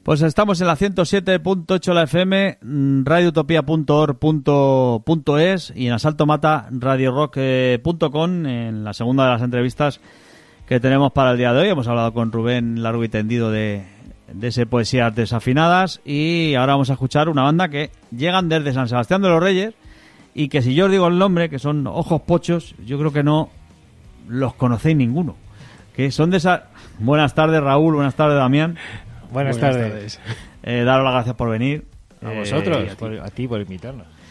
Pues estamos en la 107.8 la FM, radioutopia.org.es y en Asalto Mata radiorock.com en la segunda de las entrevistas que tenemos para el día de hoy. Hemos hablado con Rubén largo y tendido de ese Poesías Desafinadas y ahora vamos a escuchar una banda que llegan desde San Sebastián de los Reyes y que si yo os digo el nombre, que son Ojos Pochos, yo creo que no los conocéis ninguno. Que son de esa... Buenas tardes, Raúl, buenas tardes, Damián. Buenas tardes. Daros las gracias por venir. A vosotros, a ti por invitarnos.